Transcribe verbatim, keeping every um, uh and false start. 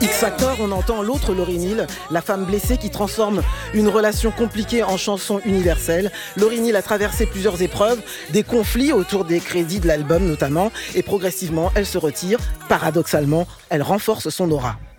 X-Factor, on entend l'autre Lauryn Hill, la femme blessée qui transforme une relation compliquée en chanson universelle. Lauryn Hill a traversé plusieurs épreuves, des conflits autour des crédits de l'album notamment, et progressivement, elle se retire. Paradoxalement, elle renforce son aura.